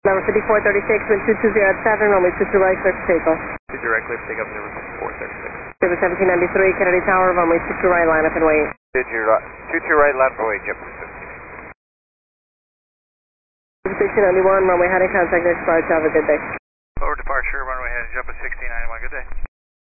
Number 5436, wind 2207, runway 22 right, clear for takeoff. 22 right, clear for takeoff, number 5436. Silver 1793, Kennedy Tower, runway 22 right, line up and wait. 22 right, line up and wait, Jump 1691, runway heading contact next departure, have a good day. Over departure,